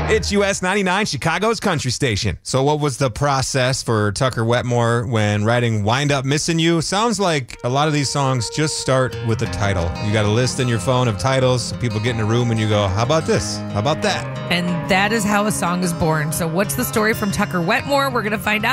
It's US 99, Chicago's country station. So what was the process for Tucker Wetmore when writing Wind Up Missing You? Sounds like a lot of these songs just start with a title. You got a list in your phone of titles. People get in a room and you go, how about this? How about that? And that is how a song is born. So what's the story from Tucker Wetmore? We're going to find out.